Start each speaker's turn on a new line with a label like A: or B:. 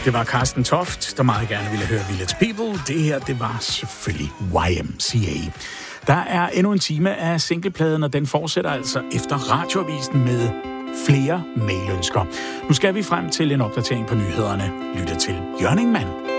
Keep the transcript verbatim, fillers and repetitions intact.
A: Det var Carsten Toft, der meget gerne ville høre Village People. Det her, det var selvfølgelig Y M C A. Der er endnu en time af singlepladen, og den fortsætter altså efter radioavisen med flere mailønsker. Nu skal vi frem til en opdatering på nyhederne. Lytte til Jørgen Ingemann.